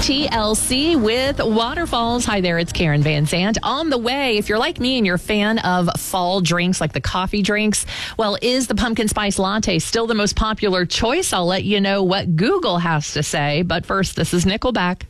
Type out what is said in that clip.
TLC with Waterfalls. Hi there, it's Karen Van Zandt. On the way, if you're like me and you're a fan of fall drinks like the coffee drinks, well, is the pumpkin spice latte still the most popular choice? I'll let you know what Google has to say. But first, this is Nickelback.